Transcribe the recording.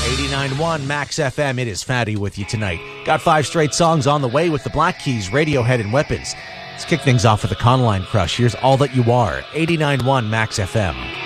89.1 Max FM. It is Fatty with you tonight. Got 5 straight songs on the way with the Black Keys, Radiohead, and Weapons. Let's kick things off with the Conline Crush. Here's All That You Are. 89.1 Max FM.